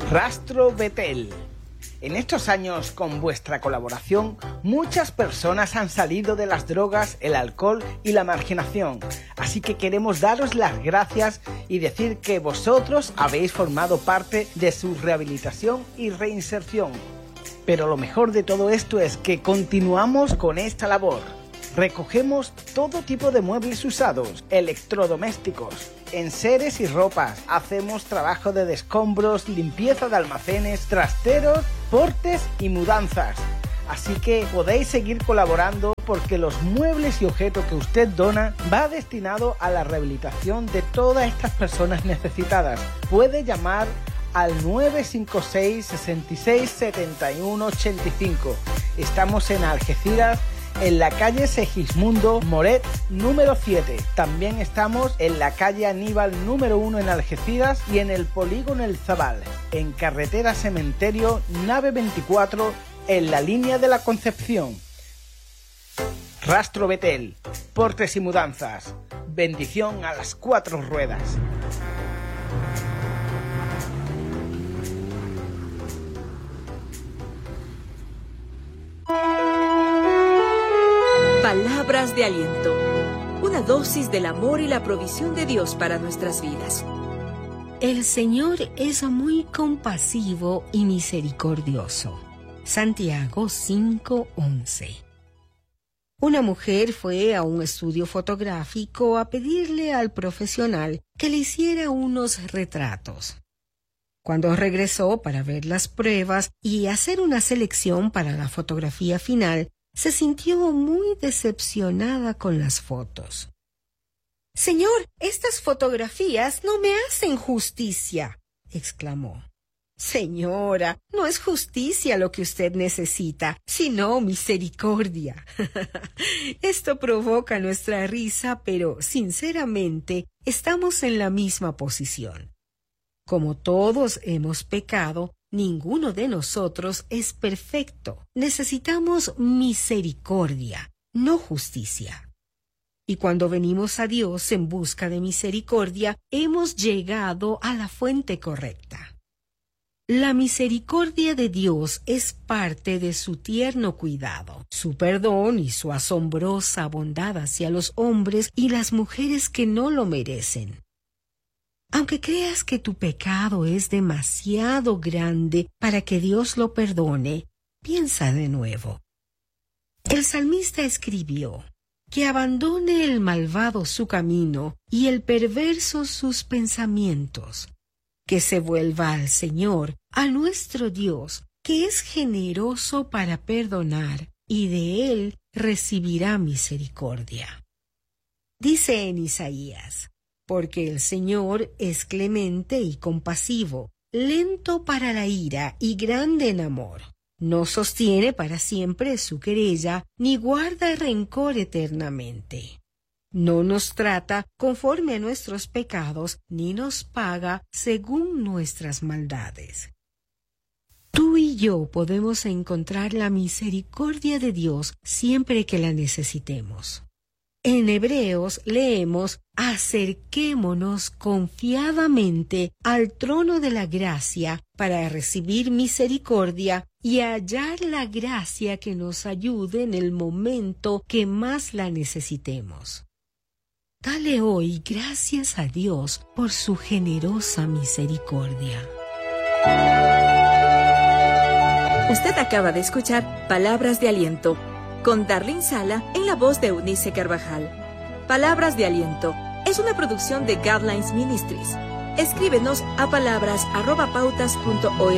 Rastro Betel. En estos años, con vuestra colaboración, muchas personas han salido de las drogas, el alcohol y la marginación. Así que queremos daros las gracias y decir que vosotros habéis formado parte de su rehabilitación y reinserción. Pero lo mejor de todo esto es que continuamos con esta labor. Recogemos todo tipo de muebles usados, electrodomésticos, enseres y ropas. Hacemos trabajo de descombros, limpieza de almacenes, trasteros, portes y mudanzas. Así que podéis seguir colaborando porque los muebles y objetos que usted dona va destinado a la rehabilitación de todas estas personas necesitadas. Puede llamar al 956 66 71 85. Estamos en Algeciras, en la calle Segismundo Moret número 7. También estamos en la calle Aníbal número 1 en Algeciras y en el polígono El Zabal, en carretera Cementerio nave 24, en la línea de la Concepción. Rastro Betel, portes y mudanzas. Bendición a las 4 ruedas. Palabras de aliento. Una dosis del amor y la provisión de Dios para nuestras vidas. El Señor es muy compasivo y misericordioso. Santiago 5:11. Una mujer fue a un estudio fotográfico a pedirle al profesional que le hiciera unos retratos. Cuando regresó para ver las pruebas y hacer una selección para la fotografía final, se sintió muy decepcionada con las fotos. «Señor, estas fotografías no me hacen justicia», exclamó. «Señora, no es justicia lo que usted necesita, sino misericordia». Esto provoca nuestra risa, pero sinceramente estamos en la misma posición. Como todos hemos pecado, ninguno de nosotros es perfecto. Necesitamos misericordia, no justicia. Y cuando venimos a Dios en busca de misericordia, hemos llegado a la fuente correcta. La misericordia de Dios es parte de su tierno cuidado, su perdón y su asombrosa bondad hacia los hombres y las mujeres que no lo merecen. Aunque creas que tu pecado es demasiado grande para que Dios lo perdone, piensa de nuevo. El salmista escribió: «Que abandone el malvado su camino y el perverso sus pensamientos, que se vuelva al Señor, a nuestro Dios, que es generoso para perdonar, y de Él recibirá misericordia». Dice en Isaías: «Porque el Señor es clemente y compasivo, lento para la ira y grande en amor. No sostiene para siempre su querella, ni guarda rencor eternamente. No nos trata conforme a nuestros pecados, ni nos paga según nuestras maldades». Tú y yo podemos encontrar la misericordia de Dios siempre que la necesitemos. En Hebreos leemos: «Acerquémonos confiadamente al trono de la gracia para recibir misericordia y hallar la gracia que nos ayude en el momento que más la necesitemos». Dale hoy gracias a Dios por su generosa misericordia. Usted acaba de escuchar Palabras de Aliento con Darlene Sala en la voz de Eunice Carvajal. Palabras de Aliento es una producción de Guidelines Ministries. Escríbenos a palabras@pautas.org